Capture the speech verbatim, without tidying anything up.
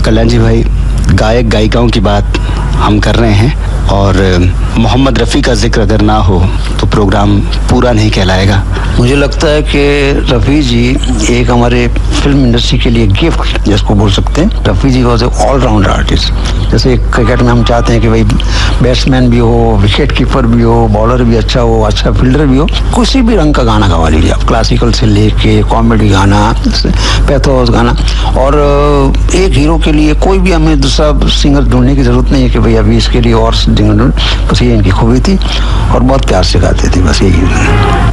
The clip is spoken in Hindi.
कल्याण जी भाई, गायक गायिकाओं की बात हम कर रहे हैं और मोहम्मद रफ़ी का जिक्र अगर ना हो तो प्रोग्राम पूरा नहीं कहलाएगा। मुझे लगता है कि रफ़ी जी एक हमारे फिल्म इंडस्ट्री के लिए गिफ्ट जिसको बोल सकते हैं। रफ़ी जी वॉज ए ऑलराउंडर आर्टिस्ट। जैसे क्रिकेट में हम चाहते हैं कि भाई बैट्समैन भी हो, विकेट कीपर भी हो, बॉलर भी अच्छा हो, अच्छा फील्डर भी हो, किसी भी रंग का गाना गवा लीजिए आप, क्लासिकल से लेके कॉमेडी गाना, पैथोस गाना। और एक हीरो के लिए कोई भी हमें दूसरा सिंगर ढूंढने की जरूरत नहीं है कि भाई अभी इसके लिए और सिंगर ढूंढ, बस ये इनकी खूबी थी और बहुत प्यार से गाते थे, बस यही।